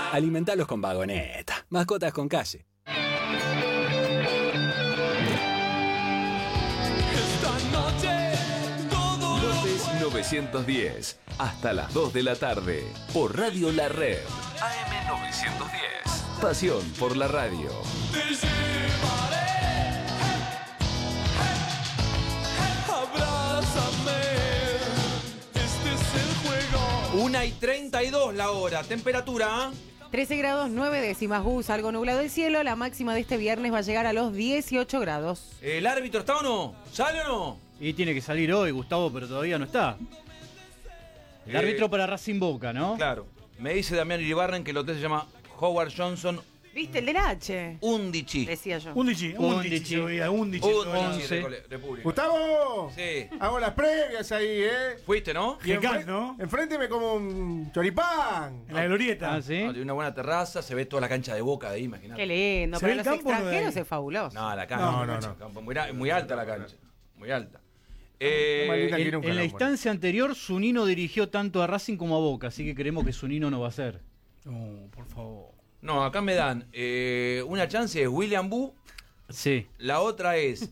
Alimentalos con Vagoneta. Mascotas con calle. Esta noche todo Lotes 910. Hasta las 2 de la tarde. Por Radio La Red. AM 910. Pasión por la radio. te llevaré. Abrázame. Este es el juego. 1:32 la hora. Temperatura. 13 grados 9 décimas, Gus, algo nublado el cielo. La máxima de este viernes va a llegar a los 18 grados. ¿El árbitro está o no? ¿Sale o no? Y tiene que salir hoy, Gustavo, pero todavía no está. El árbitro para Racing Boca, ¿no? Claro. Me dice Damián Iribarren que el hotel se llama Howard Johnson ¿Viste? El del H. Undici. Decía yo. Undici. Undici, Recoleta. ¡Gustavo! Sí. Hago las previas ahí, ¿eh? ¿Fuiste, no? Y ¿no? Enfrente me como un choripán. En la glorieta. Ah, ¿sí? No, tiene una buena terraza, se ve toda la cancha de Boca de ahí, imagínate. Qué lindo. ¿Se Para ve los el campo o no de extranjeros ahí? es fabuloso. No, la cancha. No, la no, cancha, no. el campo, muy alta la cancha. Muy alta. Más linda que En, nunca, en la no, instancia anterior, Zunino dirigió tanto a Racing como a Boca, así que creemos que Zunino no va a ser. No, por favor. No, acá me dan una chance, es William Bu. Sí. La otra es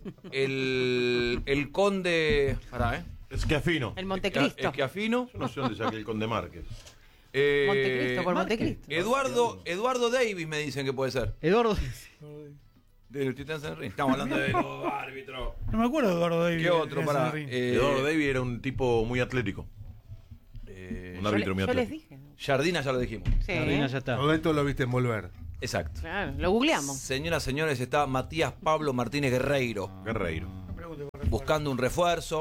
el conde. Pará, Esquiafino. El Montecristo. Esquiafino. Yo no sé dónde saqué el Conde Márquez. Montecristo, por Montecristo. Eduardo Davis me dicen que puede ser. Eduardo. Del Titans en Ring. Estamos hablando de los árbitros. No me acuerdo de Eduardo Davis. ¿Qué otro? Pará. Eduardo Davis era un tipo muy atlético. Un árbitro muy Yo les atlético. dije. Jardina ya lo dijimos. Sí. Jardina ya está. Todo esto lo viste envolver. Exacto. Claro, lo googleamos. Señoras, señores, está Matías Pablo Martínez Guerreiro Guerreiro. buscando un refuerzo.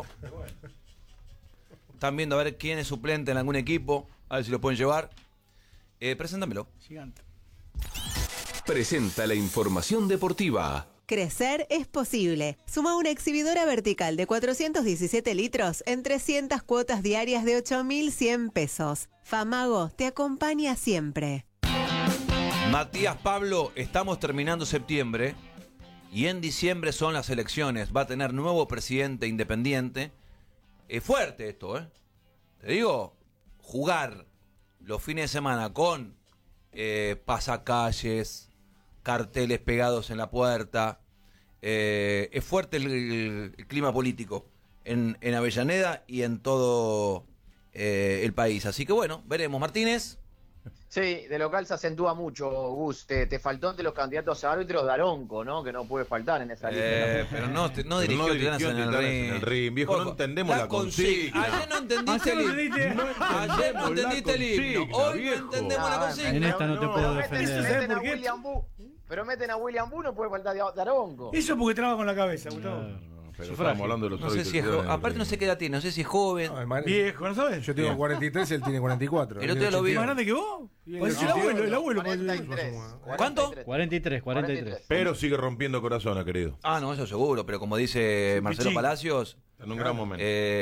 Están viendo a ver quién es suplente en algún equipo. A ver si lo pueden llevar. Preséntamelo. Gigante. Presenta la información deportiva. Crecer es posible. Suma una exhibidora vertical de 417 litros en 300 cuotas diarias de 8.100 pesos. Famago te acompaña siempre. Matías Pablo, estamos terminando septiembre y en diciembre son las elecciones. Va a tener nuevo presidente independiente. Es fuerte esto, ¿eh? Te digo, jugar los fines de semana con pasacalles, carteles pegados en la puerta. Es fuerte el clima político en Avellaneda y en todo el país. Así que bueno, veremos. Martínez. Sí, de local se acentúa mucho, Gus. Te faltó entre los candidatos a árbitros Daronco, ¿no? Que no puede faltar en esa lista. Pero no dirigió Titanes en el ring. Viejo, no entendemos la consigna. Ayer no entendiste el himno. Ayer no entendiste el himno. Hoy no entendemos la consigna. En esta no te puedo defender. Pero meten a William Bu, no puede faltar Daronco. Eso porque traba con la cabeza, Gustavo. Pero estamos hablando de los No sé si es joven. Aparte no sé qué edad tiene. No sé si es joven. Viejo, ¿no sabes? Yo tengo 43, él tiene 44. El otro día lo vi. ¿Más grande que vos? Pues el abuelo. 43. ¿Cuánto? 43. Pero sigue rompiendo corazón, querido. Ah, no, eso seguro. Pero como dice Marcelo Palacios, En un gran momento.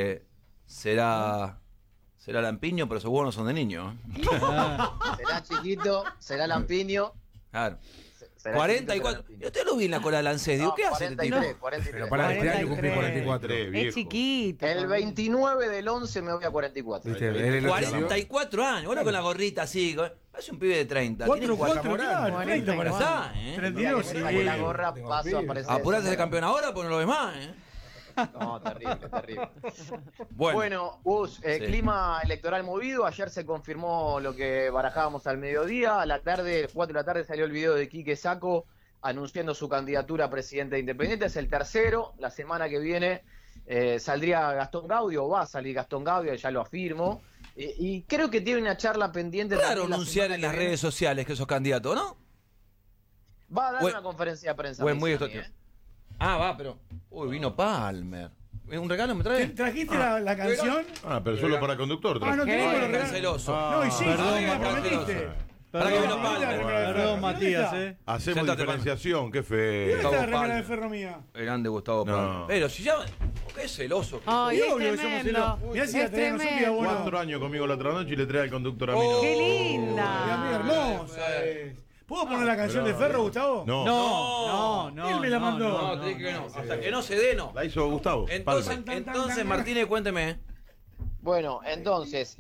será lampiño, pero seguro no son de niño. Será chiquito, será lampiño. Claro. Será 44. chiquito, Yo te lo vi en la cola de Lancés. Digo, ¿qué hace este tipo? 43. Pero para este año cumplí 44. Es chiquito. El 29 del 11 me voy a 44. ¿Viste? Él es lo que- 44 años. Bueno, con la gorrita así. Parece un pibe de 30. Tiene 4, claro. 30 para Está, allá. 32, Con la gorra Tengo paso a pibes. aparecer. Apurate de campeón ahora, pues no lo ves más, No, terrible. Bueno, Bueno, Gus, Sí. clima electoral movido. Ayer se confirmó lo que barajábamos al mediodía. A la tarde, 4 de la tarde, salió el video de Quique Sacco anunciando su candidatura a presidente de Independiente. Es el tercero. La semana que viene saldría Gastón Gaudio, o va a salir Gastón Gaudio, ya lo afirmo. Y creo que tiene una charla pendiente. claro, también la anunciar semana en que las viene. redes sociales que sos candidato, ¿no? Va a dar O- una conferencia de prensa. o es me muy dice a mí, esto- Ah, va, pero. Uy, vino Palmer. ¿Un regalo me trae? ¿Trajiste la canción? Pero solo para conductor. Ah, no tenemos los Ay, regalos. canceloso. No, y sí, Perdón, sí, la Martín. prometiste. Para que vino Perdón, Palmer. Perdón, Matías, Hacemos Sentate, diferenciación, qué ¿Dónde feo. está la Gustavo remera de Palmer. ferro mía? Grande Gustavo No. Palmer. Pero si ya. Qué celoso. Ay, Y es obvio que somos tremendo. celosos. Mirá si la Es traemos un día tremendo. bueno. 4 años conmigo la otra noche y le trae al conductor a mí. Oh. no. ¡Qué Mi linda! amiga hermosa. ¿Puedo poner la canción de Ferro, Gustavo? No. No. Él me la mandó. No, te dije que no. Hasta que no se dé, no. La hizo Gustavo. Entonces, Palmer. Martínez, cuénteme. Bueno, entonces,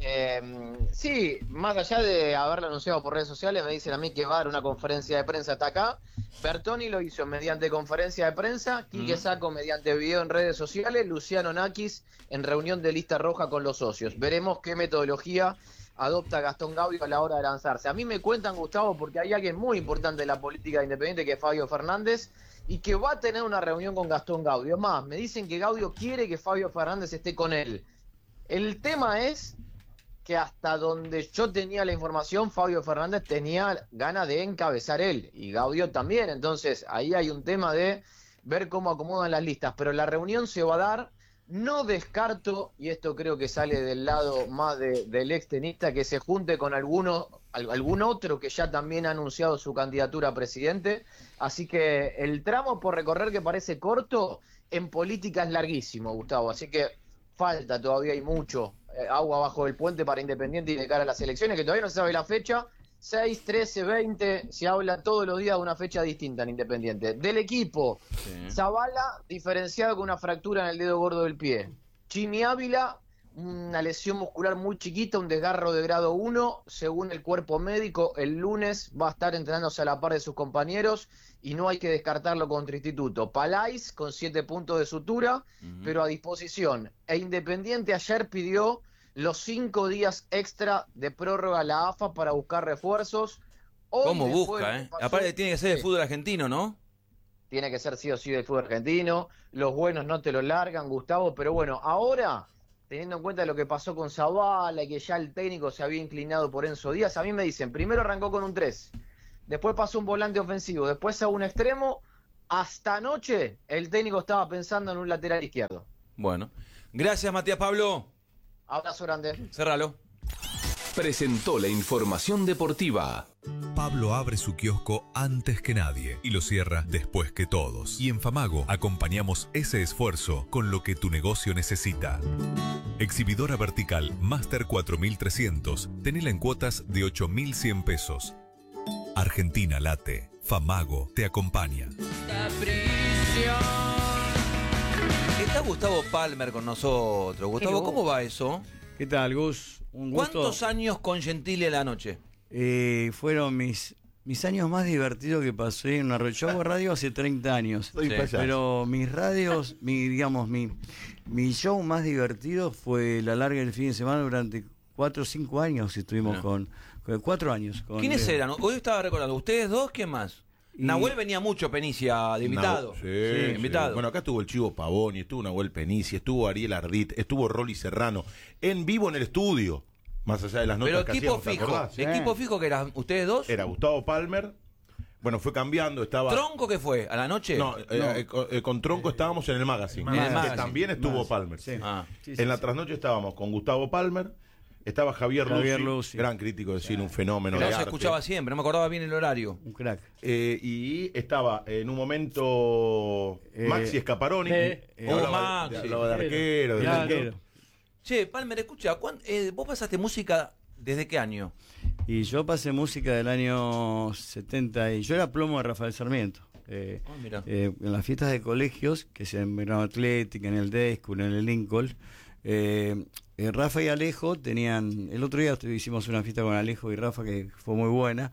sí, más allá de haberlo anunciado por redes sociales, me dicen a mí que va a dar una conferencia de prensa hasta acá. Bertoni lo hizo mediante conferencia de prensa, Quique Sacco mediante video en redes sociales, Luciano Nakis en reunión de lista roja con los socios. Veremos qué metodología adopta Gastón Gaudio a la hora de lanzarse. A mí me cuentan, Gustavo, porque hay alguien muy importante en la política independiente que es Fabio Fernández y que va a tener una reunión con Gastón Gaudio. Más, me dicen que Gaudio quiere que Fabio Fernández esté con él. El tema es que hasta donde yo tenía la información, Fabio Fernández tenía ganas de encabezar él y Gaudio también. Entonces ahí hay un tema de ver cómo acomodan las listas, pero la reunión se va a dar. No descarto, y esto creo que sale del lado más del extenista, que se junte con algún otro que ya también ha anunciado su candidatura a presidente. Así que el tramo por recorrer, que parece corto, en política es larguísimo, Gustavo. Así que falta todavía, hay mucho agua bajo el puente para Independiente y de cara a las elecciones, que todavía no se sabe la fecha. 6, 13, 20, se habla todos los días de una fecha distinta en Independiente. Del equipo, Zavala, diferenciado con una fractura en el dedo gordo del pie. Jimmy Ávila, una lesión muscular muy chiquita, un desgarro de grado 1. Según el cuerpo médico, el lunes va a estar entrenándose a la par de sus compañeros y no hay que descartarlo contra Instituto. Palais, con 7 puntos de sutura, pero a disposición. E Independiente ayer pidió los 5 días extra de prórroga a la AFA para buscar refuerzos. Hoy, ¿cómo busca, Aparte tiene que ser de fútbol argentino, ¿no? Tiene que ser sí o sí del fútbol argentino. Los buenos no te lo largan, Gustavo. Pero bueno, ahora, teniendo en cuenta lo que pasó con Zavala y que ya el técnico se había inclinado por Enzo Díaz, a mí me dicen, primero arrancó con un 3, después pasó un volante ofensivo, después a un extremo. Hasta anoche el técnico estaba pensando en un lateral izquierdo. Bueno, gracias Matías Pablo. Abrazo grande. Cerralo. Presentó la información deportiva. Pablo abre su kiosco antes que nadie y lo cierra después que todos. Y en Famago acompañamos ese esfuerzo con lo que tu negocio necesita. Exhibidora vertical Master 4300. Tenela en cuotas de 8.100 pesos. Argentina late. Famago te acompaña. Está Gustavo Palmer con nosotros. Gustavo, ¿cómo va eso? ¿Qué tal, Gus? Un gusto. ¿Cuántos años con Gentile a la noche? Fueron mis años más divertidos que pasé en una radio. Yo hago radio hace 30 años. Sí. Pero mis radios, mi show más divertido fue la larga del fin de semana durante 4 o 5 años. Estuvimos con 4 años. ¿Quiénes eran? Hoy estaba recordando. ¿Ustedes dos? ¿Quién más? Nahuel venía mucho, Penicia, de invitado. Sí, invitado. Bueno, acá estuvo el Chivo Pavoni, estuvo Nahuel Penicia, estuvo Ariel Ardit, estuvo Rolly Serrano, en vivo en el estudio, más allá de las notas pero que equipo hacíamos, ¿te fijo. acordás? ¿Equipo fijo que eran ustedes dos? Era Gustavo Palmer, bueno, fue cambiando, estaba... ¿Tronco qué fue? ¿A la noche? No, con Tronco estábamos en el Magazine, que también estuvo Palmer. Sí. En la trasnoche estábamos con Gustavo Palmer, estaba Javier Lucy, gran crítico de cine, un fenómeno pero de se arte. escuchaba siempre, no me acordaba bien el horario. Un crack. Y estaba en un momento Maxi Scaparoni, hablaba de arquero, de arquero. Che, Palmer, escucha, ¿vos pasaste música desde qué año? Y yo pasé música del año 70 y yo era plomo de Rafael Sarmiento. En las fiestas de colegios, que se en Verano Atlética, en el Descul, en el Lincoln, Rafa y Alejo tenían, el otro día hicimos una fiesta con Alejo y Rafa que fue muy buena,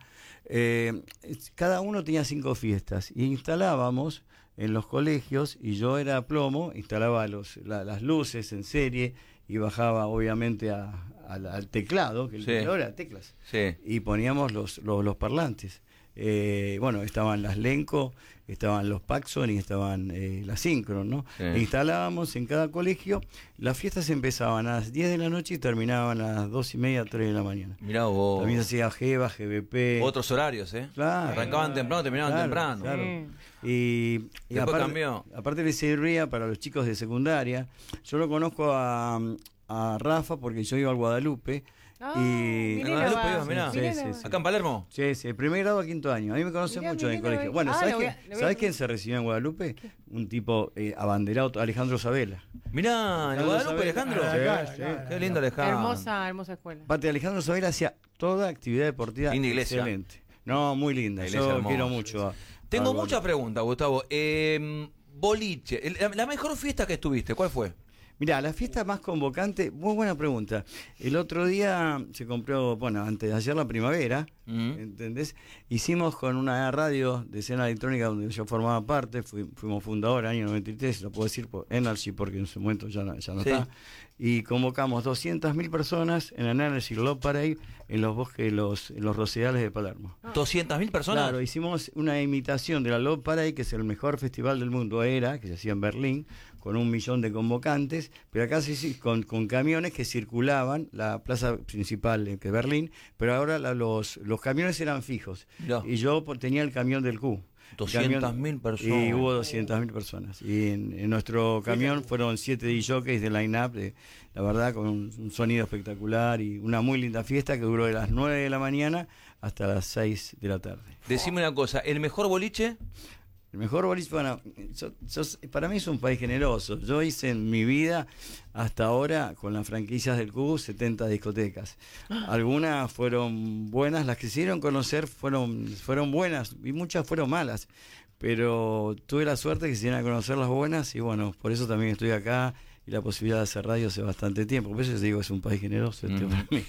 cada uno tenía 5 fiestas y instalábamos en los colegios, y yo era plomo, instalaba las luces en serie y bajaba obviamente al teclado, que el teclado era teclas, y poníamos los parlantes. Bueno, estaban las Lenco, estaban los Paxson y estaban las Synchron, ¿no? E instalábamos en cada colegio. Las fiestas empezaban a las 10 de la noche y terminaban a las 2:30, 3 de la mañana. Mirá vos. También se hacía GEVA, GBP. Otros horarios, Claro. Arrancaban temprano, terminaban temprano. Claro. Y después cambió. Aparte le servía para los chicos de secundaria. Yo lo conozco a Rafa porque yo iba al Guadalupe. Y acá en Palermo. Sí, primer grado a 5º año. A mí me conoce mucho en el colegio. Bueno, ¿sabes quién se recibió en Guadalupe? Un tipo abanderado, Alejandro Sabela. Mirá, ¿en Guadalupe, Alejandro? Sí. Qué lindo Alejandro. Hermosa escuela. Aparte, Alejandro Sabela hacía toda actividad deportiva excelente. No, muy linda. Yo quiero mucho. Tengo muchas preguntas, Gustavo. Boliche, la mejor fiesta que estuviste, ¿cuál fue? Mirá, la fiesta más convocante, muy buena pregunta. El otro día se compró, bueno, antes de ayer la primavera, ¿entendés? Hicimos con una radio de escena electrónica donde yo formaba parte, fuimos fundadores, año 93, lo puedo decir por Energy porque en su momento ya no está. Y convocamos 200.000 personas en el Energy Love Parade en los bosques, en los rosedales de Palermo. ¿200.000 personas? Claro, hicimos una imitación de la Love Parade, que es el mejor festival del mundo, que se hacía en Berlín, con 1 millón de convocantes, pero acá sí con camiones que circulaban la plaza principal, que es Berlín, pero ahora los camiones eran fijos. No. Y yo tenía el camión del Q. 200.000 personas. Y hubo 200.000 personas. Y en nuestro camión fueron 7 DJs de line-up, la verdad, con un sonido espectacular y una muy linda fiesta que duró de las 9 de la mañana hasta las 6 de la tarde. Decime una cosa, ¿el mejor boliche? El mejor boliche, bueno, para mí es un país generoso. Yo hice en mi vida, hasta ahora, con las franquicias del Q, 70 discotecas. Algunas fueron buenas, las que se dieron conocer fueron buenas y muchas fueron malas. Pero tuve la suerte que se dieron a conocer las buenas y bueno, por eso también estoy acá y la posibilidad de hacer radio hace bastante tiempo. Por eso te digo, es un país generoso. Para mí.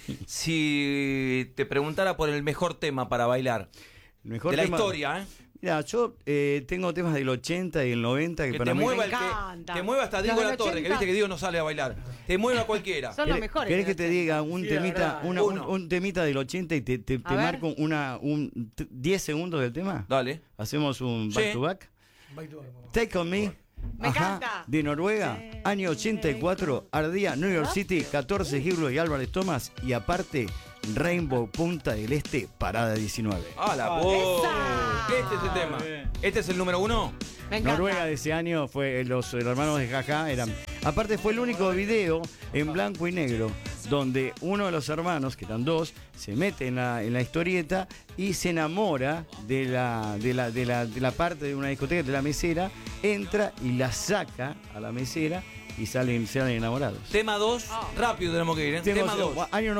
Si te preguntara por el mejor tema para bailar, el mejor de la tema, historia, Mira, yo tengo temas del 80 y el 90 que para te mí... mueva te mueva hasta Diego La Torre, que viste que Diego no sale a bailar. Te mueva cualquiera. Son los mejores. ¿Querés que te diga un temita, un temita del 80 y te marco un 10 segundos del tema? Dale. ¿Hacemos un back to back? Take On Me. Me encanta. De Noruega, año 84, ardía New York City, 14 Giblos y Álvarez Thomas, y aparte Rainbow Punta del Este, parada 19. ¡Ah, la voz! Este es el tema. ¿Este es el número 1? Noruega de ese año fue los hermanos de Jaja, aparte fue el único video en blanco y negro donde uno de los hermanos, que eran dos, se mete en la historieta y se enamora de la parte de una discoteca, de la mesera, entra y la saca a la mesera y salen enamorados. Tema 2, rápido tenemos que ir, ¿eh? Tema 2. Año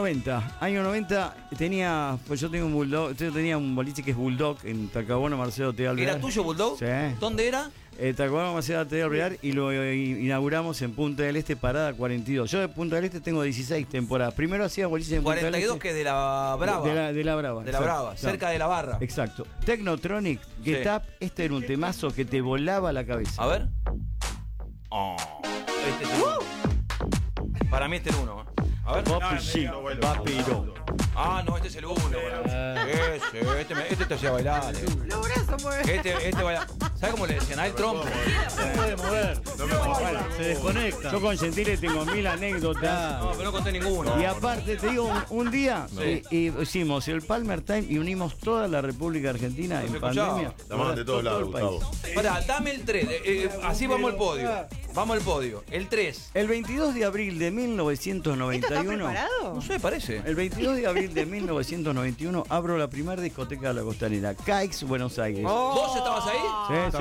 90 tenía, pues yo tengo un bulldog, yo tenía un boliche que es Bulldog en Talcahuano, Marcelo T. Alvear. ¿Era tuyo Bulldog? Sí. ¿Dónde era? Talcahuano, Marcelo T. Alvear, y lo inauguramos en Punta del Este, parada 42. Yo de Punta del Este tengo 16 temporadas. Primero hacía boliches en Punta del Este. 42 que de la Brava. De la Brava. De la Brava, cerca de la barra. Exacto. Technotronic, Get Up, este era un temazo que te volaba la cabeza. A ver. Oh. Este es el uno. Para mí este es el 1. A ver. Ah, no, este es el 1. Este te hacía bailar. Los brazos mueven. Este baila. ¿Sabes cómo le decían a él? Trompo. Se puede mover. Se desconecta. Yo con Gentile tengo 1000 anécdotas. No, pero no conté ninguna. Y aparte, te digo, un día hicimos el Palmer Time y unimos toda la República Argentina en pandemia. Llamaban de todos lados, Gustavo. Pará, dame el 3. Así vamos al podio. Vamos al podio. El 3. El 22 de abril de 1991. ¿Esto está preparado? No sé, parece. El 22 de abril de 1991 abro la primera discoteca de la Costanera, Caix, Buenos Aires. ¿Vos estabas ahí? Sí,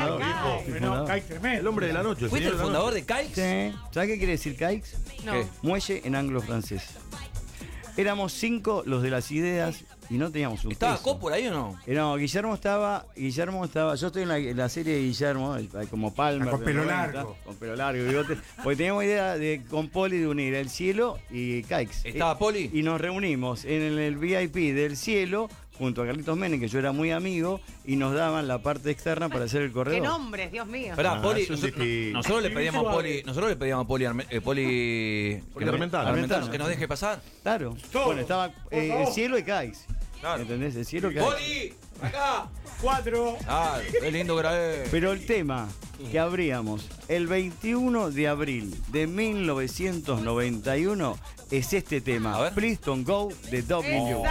El hombre de la noche. ¿Fuiste el fundador de Caix? Sí. ¿Sabes qué quiere decir Caix? No. ¿Qué? Muelle en anglo-francés. Éramos 5 los de las ideas y no teníamos un ¿Estaba peso. Cop por ahí o no? No, Guillermo estaba, yo estoy en la serie de Guillermo, como Palmer. Con pelo 90, largo. Con pelo largo, bigote. Porque teníamos idea con Poli de unir el cielo y Caix. ¿Estaba Poli? Y nos reunimos en el VIP del cielo junto a Carlitos Menem, que yo era muy amigo, y nos daban la parte externa para hacer el corredor. ¡Qué nombres, Dios mío! Esperá, Poli, nosotros le pedíamos a Poli que nos deje pasar. Claro. Bueno, estaba el cielo y Caix. Claro. ¿Entendés? El cielo y Caix. ¡Poli! ¡Acá! 4. Ah, qué lindo que era. Pero el tema que abríamos el 21 de abril de 1991 es este tema. A ver. Please Don't Go de W.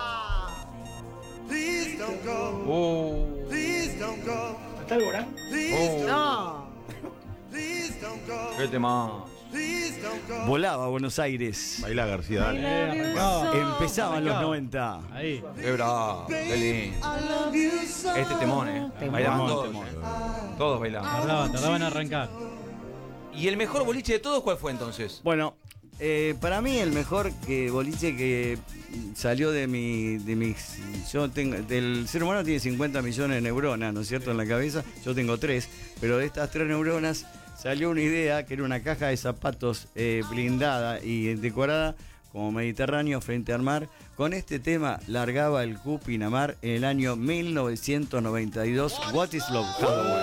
Please don't go. Please don't go. ¿Está el Borán? No. Please don't go. Qué tema. Please don't go. Volaba a Buenos Aires. Baila García, dale. Empezaban los 90. Ahí. Qué bravo, qué lindo. I love you so. Este temón, Bailaban todos. Temón. Todos bailaban. Tardaban en arrancar. ¿Y el mejor boliche de todos cuál fue entonces? Bueno, para mí el mejor boliche que salió de mis... el ser humano tiene 50 millones de neuronas, ¿no es cierto?, en la cabeza. Yo tengo 3, pero de estas 3 neuronas salió una idea que era una caja de zapatos blindada y decorada como Mediterráneo frente al mar. Con este tema largaba el Q Pinamar en el año 1992. What is Love?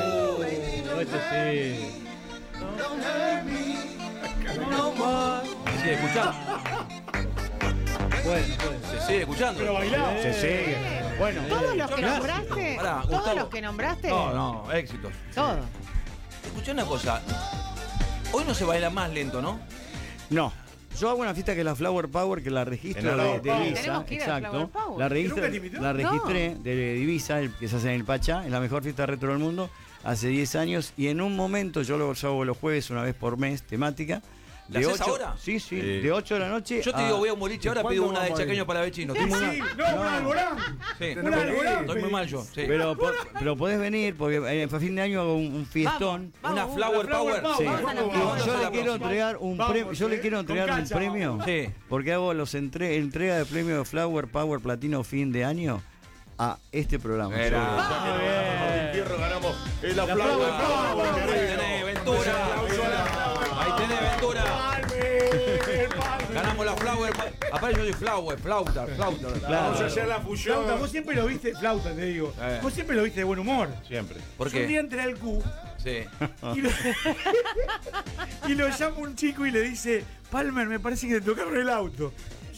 Se sigue escuchando. Bueno. Se sigue escuchando. Pero bailado. Se sigue. Bueno. ¿Todos los que nombraste? Pará, ¿Todos Gustavo. los que nombraste? No, éxitos. Todos. Escuchá una cosa. Hoy no se baila más lento, ¿no? No. Yo hago una fiesta que es la Flower Power, que la registro de Divisa. Tenemos que ir a Exacto. Flower Power. La registré de Divisa, que se hace en el Pachá, es la mejor fiesta retro del mundo, hace 10 años. Y en un momento, yo lo hago los jueves, una vez por mes, temática. ¿La haces ahora? Sí, de 8 de la noche. Yo te digo, voy a un boliche ahora, pido una de chaqueño para vecino. Sí, no, un alborán. Sí, Un alborán. estoy muy mal yo. Sí. Pero podés venir, porque a fin de año hago un fiestón. Una Flower Power. Sí. Vamos. Yo le quiero entregar un premio. Yo le quiero entregar un premio. Sí. Porque hago entrega de premio de Flower Power Platino fin de año a este programa. Martín Fierro ganamos la Flower Power. Ahí tenés, Ventura. Ahí tenés, Ventura. Ganamos la Flower. Aparte yo soy flauta. Vamos a hacer la fusión. Flauta, vos siempre lo viste, flauta te digo. Vos siempre lo viste de buen humor. Siempre. ¿Por Yo un día qué? entré al Q Sí. y lo llama un chico y le dice, Palmer, me parece que te tocaron el auto.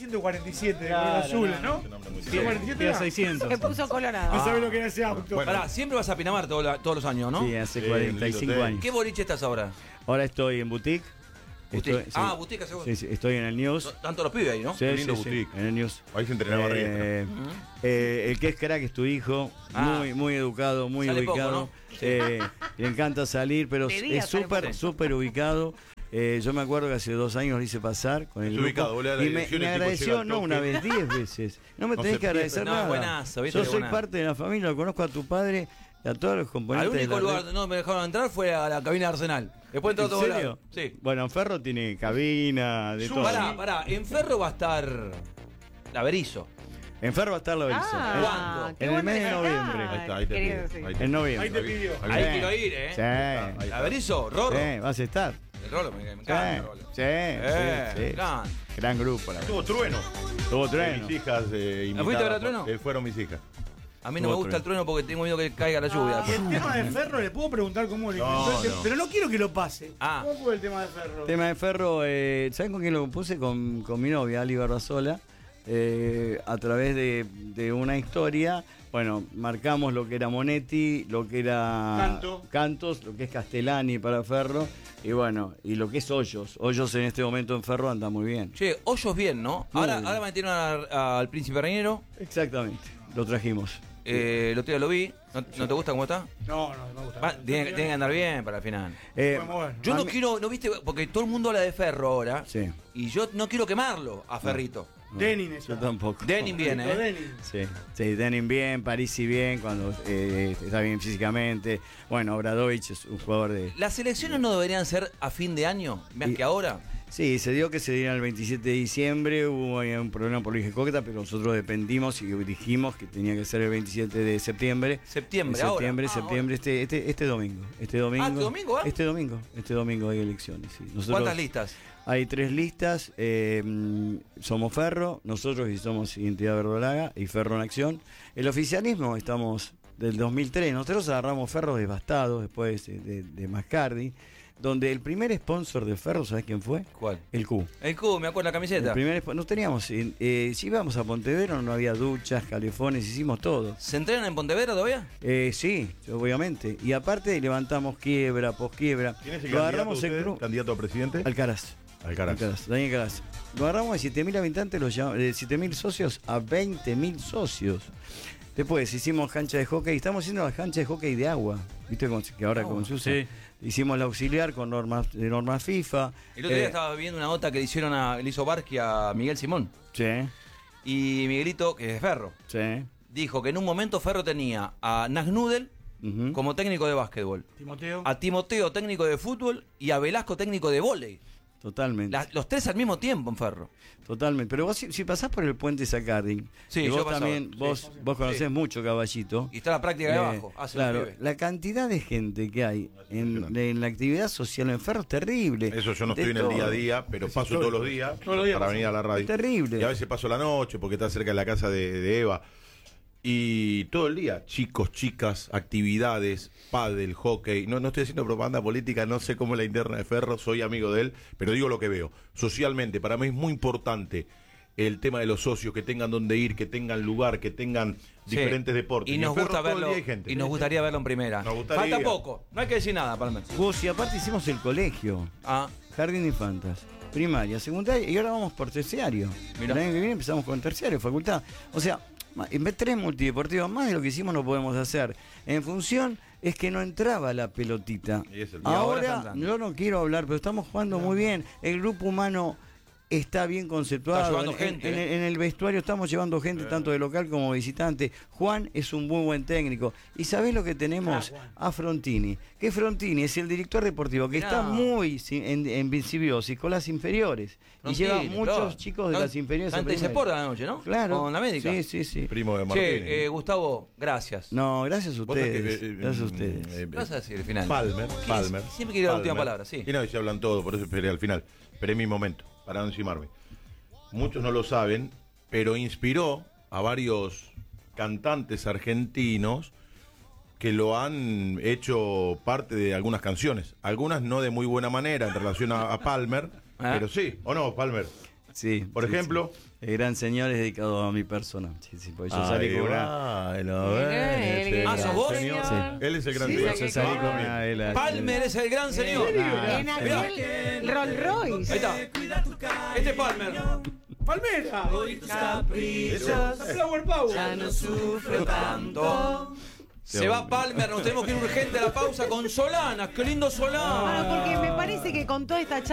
147 de color azul, ¿no? 147 Era 600. Se puso colorado. No sabés lo que era ese auto. Pará, siempre vas a Pinamar todos los años, ¿no? Sí, hace 45 años. ¿Qué boliche estás ahora? Ahora estoy en Boutique. Boutique. Estoy, Ah, Boutique, seguro. Sí, estoy en el News. Tanto los pibes ahí, ¿no? Sí, lindo sí, Boutique. en el News. Ahí se entrenaba Riestra. El que es crack es tu hijo, muy educado, muy Sale ubicado. poco, Le encanta salir, pero De día es sale poco. súper ubicado. Yo me acuerdo que hace 2 años lo hice pasar con el Es grupo ubicado, vos le das la y me dirección, el tipo agradeció, llega al no toque. una vez, 10 veces. No me No tenés se que agradecer pierde. No, nada. buenazo, ¿viste? Yo soy Buenazo. parte de la familia, lo conozco a tu padre y a todos los Al componentes de único la lugar red. que no me dejaron entrar fue a la cabina de Arsenal. Después entró a ¿En todos serio? lados. Sí. Bueno, en Ferro tiene cabina, de todo. Pará. En Ferro va a estar la Berizo. En Ferro va a estar la Berizo. ¿Cuándo? qué En el buen mes de regalo. noviembre. Ahí está, ahí te Querido, pido. sí. Ahí te En noviembre. Ahí te pidió. Ahí quiero ir, ¿eh? Sí. La Berizo, Rorro. Sí, vas a estar. El Rolo me encanta. Rolo. Sí, Me sí. encanta. Gran grupo, la verdad. Tuvo trueno. Tuvo trueno. Mis hijas ¿La fuiste a ver a Trueno? Fueron mis hijas. A mí no me gusta el trueno porque tengo miedo que caiga la lluvia. Y el tema de Ferro, ¿le puedo preguntar cómo le No. Pero no quiero que lo pase. Ah. ¿Cómo fue el tema de Ferro? Tema de Ferro, ¿saben con quién lo compuse? Con mi novia, Ali Barrazola. A través de una historia, bueno, marcamos lo que era Monetti, lo que era Cantos, lo que es Castellani para Ferro, y bueno, y lo que es Hoyos. Hoyos en este momento en Ferro anda muy bien. Che, Hoyos bien, ¿no? Muy Ahora bien. metieron al Príncipe Reñero. Exactamente, lo trajimos. El otro día lo vi. ¿No te gusta cómo está? No me gusta. Tiene que andar bien para el final. Bueno. Yo no quiero, ¿no viste? Porque todo el mundo habla de Ferro ahora. Sí. Y yo no quiero quemarlo a Ferrito. Denin eso. Yo tampoco. Denin viene, ¿eh? Denin. Sí, Denin bien, Parisi bien, cuando está bien físicamente. Bueno, Obradovich es un jugador de... ¿Las elecciones no deberían ser a fin de año? Más que ahora. Sí, se dio que se dieran el 27 de diciembre, hubo ahí un problema por Luis Cóqueta, pero nosotros dependimos y dijimos que tenía que ser el 27 de septiembre. Septiembre, Septiembre, ahora. este domingo. Este domingo. ¿este domingo va? Este domingo hay elecciones, sí. Nosotros, ¿Cuántas listas? Hay 3 listas, somos Ferro, nosotros y somos Identidad Verdolaga y Ferro en Acción. El oficialismo estamos del 2003, nosotros agarramos Ferro devastados después de Mascardi, donde el primer sponsor de Ferro, ¿sabes quién fue? ¿Cuál? El Q. El Q, me acuerdo la camiseta. No teníamos, si íbamos a Pontevedra no había duchas, calefones, hicimos todo. ¿Se entrenan en Pontevedra todavía? Sí, obviamente. Y aparte levantamos quiebra, posquiebra. ¿Quién es el Lo candidato, agarramos en usted? ¿Candidato a presidente? Alcaraz. Alcaraz. Daniel Alcaraz. Lo agarramos de 7.000 habitantes, de 7.000 socios a 20.000 socios. Después hicimos cancha de hockey, estamos haciendo la cancha de hockey de agua. ¿Viste que ahora como se usa? Sí. Hicimos la auxiliar con normas FIFA. El otro día estaba viendo una nota que le hizo Barsky a Miguel Simón. Sí. Y Miguelito, que es de Ferro, dijo que en un momento Ferro tenía a Nagnudel como técnico de básquetbol, Timoteo. a Timoteo técnico de fútbol y a Velasco técnico de vóley. Totalmente. Los tres al mismo tiempo en Ferro. Totalmente. Pero vos si pasás por el puente Sacarding, sí, vos pasaba, también, vos conocés mucho Caballito. Y está la práctica de abajo. Claro, la cantidad de gente que hay en la actividad social en Ferro es terrible. Eso yo no estoy en el día a día, pero paso todos los días para venir a la radio. Es terrible. Y a veces paso la noche porque está cerca de la casa de Eva. Y todo el día, chicos, chicas, actividades, pádel, hockey. No estoy haciendo propaganda política, no sé cómo es la interna de Ferro, soy amigo de él, pero digo lo que veo. Socialmente, para mí es muy importante el tema de los socios, que tengan donde ir, que tengan lugar, que tengan diferentes deportes. Y nos gusta verlo, y nos gustaría verlo en primera. Falta poco, no hay que decir nada, Palmer. Vos, y aparte hicimos el colegio. Jardín de Infantas. Primaria, secundaria, y ahora vamos por terciario. El año que viene empezamos con terciario, facultad. O sea, en vez de 3 multideportivos, más de lo que hicimos no podemos hacer. En función es que no entraba la pelotita. Ahora yo no quiero hablar, pero estamos jugando muy bien. El grupo humano está bien conceptuado. Está llevando gente, en el vestuario estamos llevando gente tanto de local como visitante. Juan es un muy buen técnico. ¿Y sabés lo que tenemos? A Frontini. Que Frontini es el director deportivo que está muy en vincibiosis con las inferiores. Y lleva muchos chicos de las inferiores. Canta y se porta la noche, ¿no? Claro. Con la médica. Sí. Primo de Martín. Gustavo, gracias. No, gracias a ustedes. Gracias a ustedes. Vas a decir el final. Palmer. Siempre quiero la última palabra, sí. Y no, y se hablan todo, por eso esperé al final. Esperé mi momento, para no encimarme. Muchos no lo saben, pero inspiró a varios cantantes argentinos que lo han hecho parte de algunas canciones. Algunas no de muy buena manera en relación a Palmer, pero sí, ¿o no, Palmer? Sí. Por ejemplo... El gran señor es dedicado a mi persona. Sí, porque yo salí con una... ¿sos vos? Sí. Él es el gran señor. Yo salí con una... Palmer es el gran señor. En aquel Rolls Royce. Ahí está. Este es Palmer. ¡Palmera! Flower Power. Ya no sufro tanto. Se va Palmer, nos tenemos que ir urgente a la pausa con Solana. ¡Qué lindo Solana! Porque me parece que con toda esta